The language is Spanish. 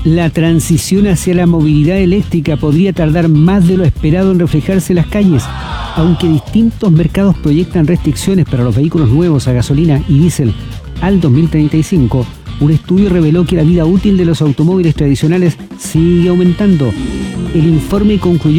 La transición hacia la movilidad eléctrica podría tardar más de lo esperado en reflejarse en las calles. Aunque distintos mercados proyectan restricciones para los vehículos nuevos a gasolina y diésel al 2035, un estudio reveló que la vida útil de los automóviles tradicionales sigue aumentando. El informe concluyó